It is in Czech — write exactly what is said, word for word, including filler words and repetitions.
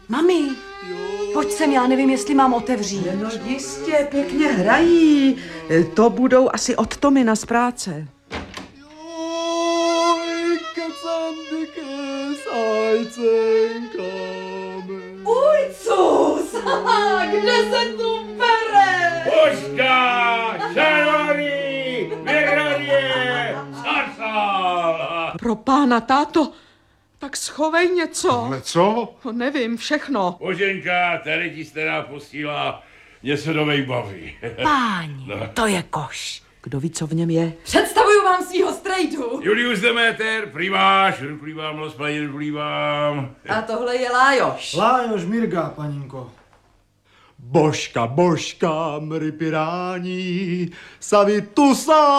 Mami, pojď sem, já nevím, jestli mám otevřít. No jistě, pěkně hrají. To budou asi od Tomina z práce. Ujcus, kde se tu bere? Božka, šanori, vyhradě, sarsal. Pro pána, táto, tak schovej něco. Ale co? No, nevím, všechno. Boženka, tady ti stará posílá něco do baví. Páni, to je koš. Kdo ví, co v něm je? Představuju vám svýho strejdu. Julius Demeter, primáš, rukulívám, rozplaní, rukulívám. A tohle je Lájoš. Lájoš Mirga, paninko. Božka, božka, mry pirání, savi tu sa